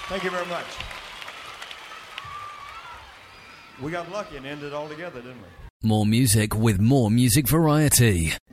Thank you very much. We got lucky and ended all together, didn't we? More music with more music variety.